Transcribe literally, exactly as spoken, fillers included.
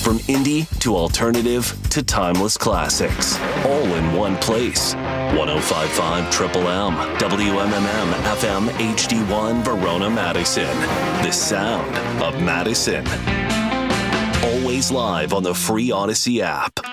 From indie to alternative to timeless classics, all in one place. one oh five point five Triple M, W M M M F M H D one Verona, Madison. The sound of Madison. Always live on the free Odyssey app.